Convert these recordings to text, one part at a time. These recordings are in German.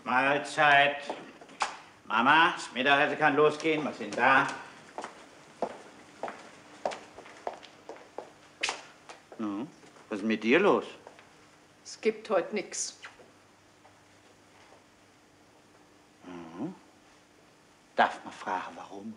Mahlzeit. Mama, das Mittagessen kann losgehen. Was sind da? No, was ist mit dir los? Es gibt heute nichts. Mhm. Darf man fragen, warum?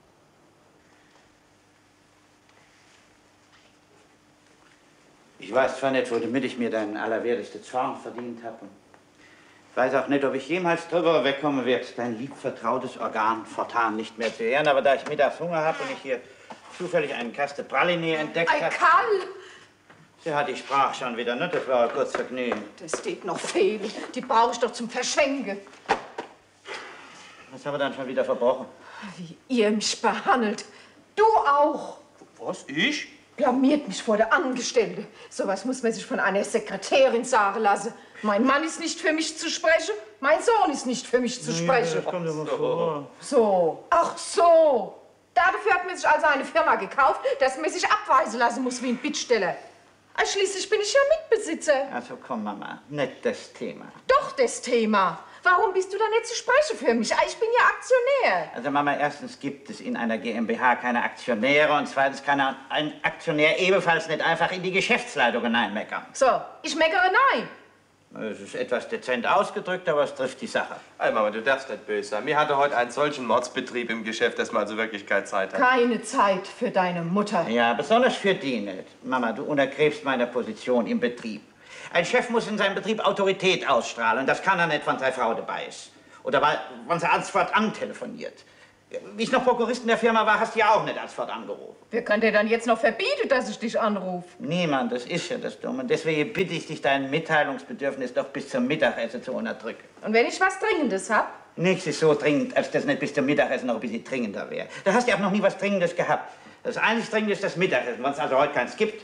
Ich weiß zwar nicht, womit ich mir deinen allerwertesten Zorn verdient habe. Ich weiß auch nicht, ob ich jemals drüber wegkommen werde, dein liebvertrautes Organ fortan nicht mehr zu ehren. Aber da ich mittags Hunger habe und ich hier zufällig einen Kasten Praline entdeckt habe... Karl! Sie hat die Sprache schon wieder, ne? Das war kurz Vergnügen. Das steht noch fehlen. Die brauche ich doch zum Verschenken. Was haben wir dann schon wieder verbrochen? Wie ihr mich behandelt. Du auch. Was, ich? Blamiert mich vor der Angestellte. Sowas muss man sich von einer Sekretärin sagen lassen. Mein Mann ist nicht für mich zu sprechen, mein Sohn ist nicht für mich zu sprechen. Das kommt aber vor. So, ach so. Dafür hat man sich also eine Firma gekauft, dass man sich abweisen lassen muss wie ein Bittsteller. Schließlich bin ich ja Mitbesitzer. Also komm, Mama, nicht das Thema. Doch das Thema. Warum bist du da nicht zu sprechen für mich? Ich bin ja Aktionär. Also Mama, erstens gibt es in einer GmbH keine Aktionäre und zweitens kann ein Aktionär ebenfalls nicht einfach in die Geschäftsleitung hineinmeckern. So, ich meckere nein. Es ist etwas dezent ausgedrückt, aber es trifft die Sache. Hey Mama, du darfst nicht böse sein. Mir hatte heute einen solchen Mordsbetrieb im Geschäft, dass man also wirklich keine Zeit hat. Keine Zeit für deine Mutter. Ja, besonders für die nicht. Mama, du untergräbst meine Position im Betrieb. Ein Chef muss in seinem Betrieb Autorität ausstrahlen. Das kann er nicht, wenn seine Frau dabei ist. Oder wenn sie ansfort antelefoniert. Wie ich noch Prokurist in der Firma war, hast du ja auch nicht ansfort angerufen. Wer kann dir dann jetzt noch verbieten, dass ich dich anrufe? Niemand, das ist ja das Dumme. Deswegen bitte ich dich, dein Mitteilungsbedürfnis doch bis zum Mittagessen zu unterdrücken. Und wenn ich was Dringendes hab? Nichts ist so dringend, als das nicht bis zum Mittagessen noch ein bisschen dringender wäre. Da hast du ja auch noch nie was Dringendes gehabt. Das einzig Dringende ist das Mittagessen, wenn es also heute keins gibt.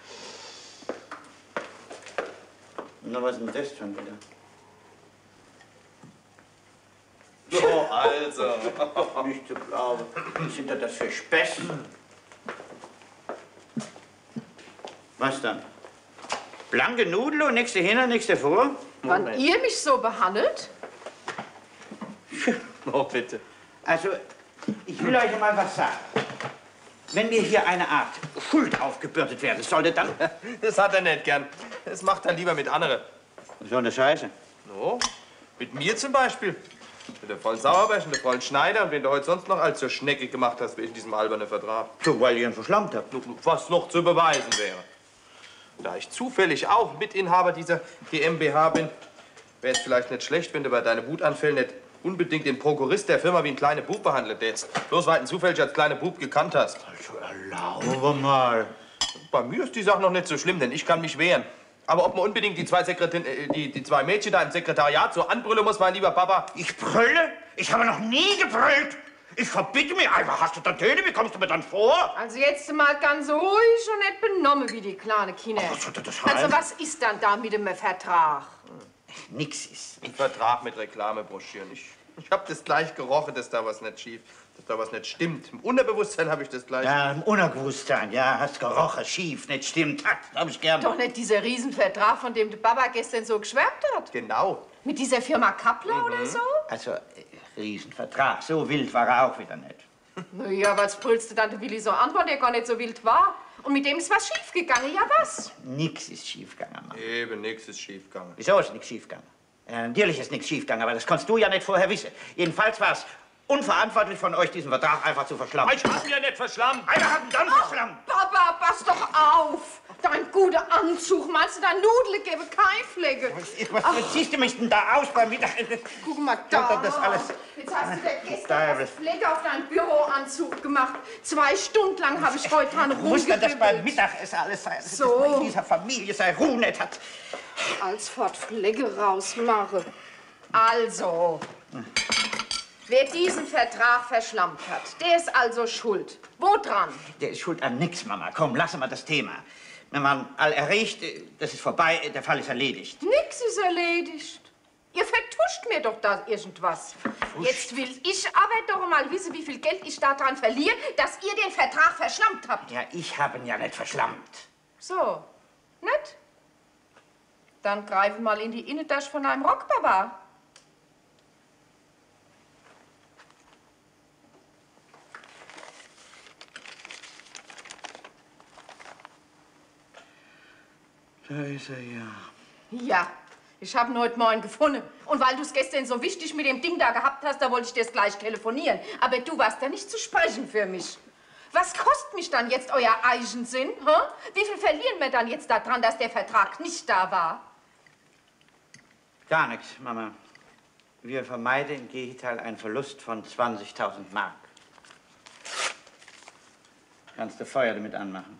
Na, was ist denn das schon wieder? So, also. Nicht zu glauben. Was sind das für Späße? Was dann? Blanke Nudeln und nichts dahinter, nichts davor? Wann ihr mich so behandelt? Oh, bitte. Also, ich will euch mal was sagen. Wenn mir hier eine Art Schuld aufgebürdet werden sollte, dann... Das hat er nicht gern. Das macht er lieber mit anderen. So eine Scheiße. No, mit mir zum Beispiel. Mit der Frau Sauerberg und der Frau Schneider und wen du heute sonst noch als zur Schnecke gemacht hast, wie in diesem albernen Vertrag. So, weil ihr ihn verschlammt habt. Was noch zu beweisen wäre. Da ich zufällig auch Mitinhaber dieser GmbH bin, wäre es vielleicht nicht schlecht, wenn du bei deinen Wutanfällen nicht unbedingt den Prokurist der Firma wie ein kleiner Bub behandelt hättest. Bloß weil du ihn zufällig als kleiner Bub gekannt hast. Also erlaube mal. Bei mir ist die Sache noch nicht so schlimm, denn ich kann mich wehren. Aber ob man unbedingt die zwei Mädchen da im Sekretariat so anbrüllen muss, mein lieber Papa? Ich brülle? Ich habe noch nie gebrüllt. Ich verbitte mir einfach. Hast du da Töne? Wie kommst du mir dann vor? Also jetzt mal ganz ruhig und nicht benommen wie die kleine Kinder. Was soll das heißen? Also was ist dann da mit dem Vertrag? Nix ist. Ein Vertrag mit Reklamebroschüren. Ich hab das gleich gerochen, dass da was nicht dass da was nicht stimmt. Im Unterbewusstsein habe ich das gleich. Ja, im Unterbewusstsein, ja, hast gerochen, schief, nicht stimmt. Das hab ich gern. Doch nicht dieser Riesenvertrag, von dem der Papa gestern so geschwärmt hat. Genau. Mit dieser Firma Kappler oder so? Also, Riesenvertrag, so wild war er auch wieder nicht. Na ja, was brüllst du dann der Willi so an, weil der gar nicht so wild war? Und mit dem ist was schiefgegangen, ja was? Nix ist schiefgegangen, Mann. Eben, nix ist schiefgegangen. Wieso ist nichts schiefgegangen? Natürlich ist nichts schiefgegangen, aber das kannst du ja nicht vorher wissen. Jedenfalls war es unverantwortlich von euch, diesen Vertrag einfach zu verschlammen. Ich hab ihn ja nicht verschlammt. Einer hat ihn dann verschlammt. Papa, pass doch auf! Dein guter Anzug, meinst du, dein Nudeln gebe keine Flecke? Was ziehst du mich denn da aus beim Mittagessen? Guck mal da. Das alles. Jetzt hast du dir gestern das Flecke auf deinen Büroanzug gemacht. 2 Stunden lang habe ich heute dran Muss denn das beim rumgewirbelt. Mittagessen alles sein? So. Dass man in dieser Familie seine Ruhe nicht hat. Als fort Flecke rausmache. Also, wer diesen Vertrag verschlammt hat, der ist also schuld. Wo dran? Der ist schuld an nichts, Mama. Komm, lassen wir das Thema. Wenn man all erregt, das ist vorbei, der Fall ist erledigt. Nix ist erledigt. Ihr vertuscht mir doch da irgendwas. Jetzt will ich aber doch mal wissen, wie viel Geld ich daran verliere, dass ihr den Vertrag verschlammt habt. Ja, ich habe ihn ja nicht verschlammt. So, nicht? Dann greif mal in die Innentasche von einem Rock, Papa. Da ist er ja. Ja, ich habe ihn heute Morgen gefunden. Und weil du es gestern so wichtig mit dem Ding da gehabt hast, da wollte ich dir das gleich telefonieren. Aber du warst ja nicht zu sprechen für mich. Was kostet mich dann jetzt euer Eigensinn? Wie viel verlieren wir dann jetzt daran, dass der Vertrag nicht da war? Gar nichts, Mama. Wir vermeiden im Gegenteil einen Verlust von 20.000 Mark. Kannst du Feuer damit anmachen.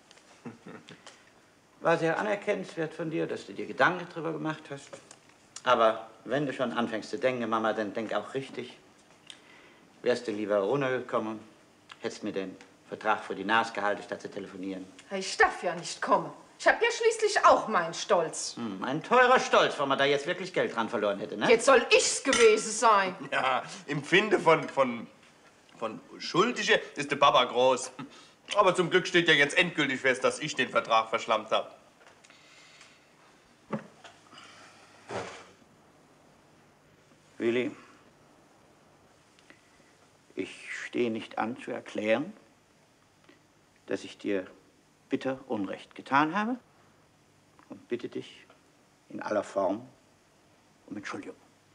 War sehr anerkennenswert von dir, dass du dir Gedanken darüber gemacht hast. Aber wenn du schon anfängst zu denken, Mama, dann denk auch richtig. Wärst du lieber runtergekommen, hättest mir den Vertrag vor die Nase gehalten, statt zu telefonieren. Ich darf ja nicht kommen. Ich habe ja schließlich auch meinen Stolz. Ein teurer Stolz, wenn man da jetzt wirklich Geld dran verloren hätte, ne? Jetzt soll ich's gewesen sein. Ja, im Finde von Schuldige ist der Papa groß. Aber zum Glück steht ja jetzt endgültig fest, dass ich den Vertrag verschlammt habe. Willi, ich stehe nicht an zu erklären, dass ich dir bitter Unrecht getan habe und bitte dich in aller Form um Entschuldigung.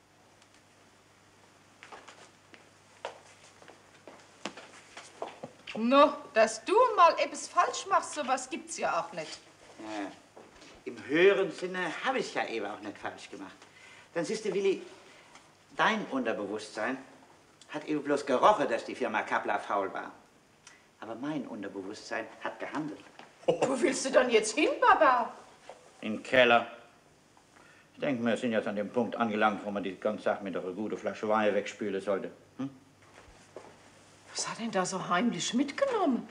No, dass du mal etwas falsch machst, sowas gibt's ja auch nicht. Ja, im höheren Sinne habe ich ja eben auch nicht falsch gemacht. Dann siehst du, Willi, dein Unterbewusstsein hat eben bloß gerochen, dass die Firma Kappler faul war. Aber mein Unterbewusstsein hat gehandelt. Wo willst du dann jetzt hin, Baba? In den Keller. Ich denke, wir sind jetzt an dem Punkt angelangt, wo man die ganze Sache mit einer guten Flasche Wein wegspülen sollte. Hm? Was hat denn da so heimlich mitgenommen?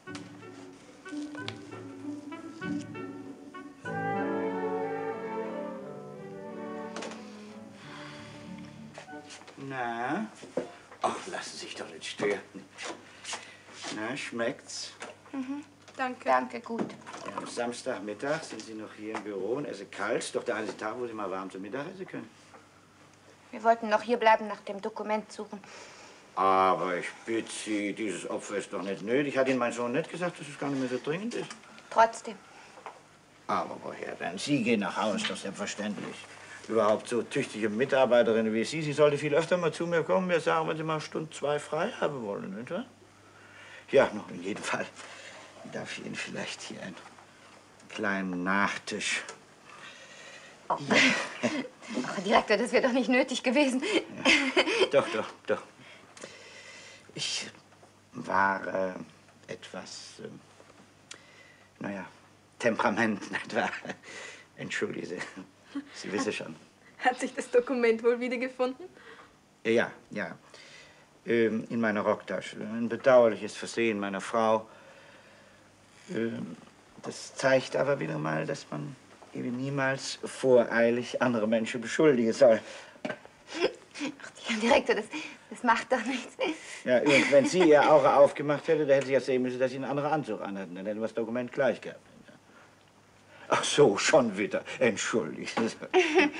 Na? Ach, lassen Sie sich doch nicht stören. Na, schmeckt's? Danke. Danke, gut. Ja, am Samstagmittag sind Sie noch hier im Büro und essen kalt. Ist doch der einzige Tag, wo Sie mal warm zum Mittag essen können. Wir wollten noch hier bleiben, nach dem Dokument suchen. Aber ich bitte Sie, dieses Opfer ist doch nicht nötig. Hat Ihnen mein Sohn nicht gesagt, dass es gar nicht mehr so dringend ist? Trotzdem. Aber woher denn? Sie gehen nach Hause, das ist selbstverständlich. Überhaupt so tüchtige Mitarbeiterinnen wie Sie sollte viel öfter mal zu mir kommen, mir sagen, wenn Sie mal eine Stunde, zwei frei haben wollen, nicht wahr? Ja, noch in jedem Fall darf ich Ihnen vielleicht hier einen kleinen Nachtisch. Oh. Ach, Direktor, das wäre doch nicht nötig gewesen. Ja. Doch. Ich war etwas, naja, Temperament, nicht wahr? Entschuldigen Sie. Sie wissen schon. Hat sich das Dokument wohl wiedergefunden? Ja. In meiner Rocktasche. Ein bedauerliches Versehen meiner Frau. Das zeigt aber wieder mal, dass man eben niemals voreilig andere Menschen beschuldigen soll. Ach, Herr Direktor, das macht doch nichts. Ja, und wenn Sie Ihr Auge aufgemacht hätte, dann hätte Sie ja sehen müssen, dass Sie einen anderen Anzug anhatten. Dann hätten wir das Dokument gleich gehabt. Ach so, schon wieder. Entschuldigen Sie.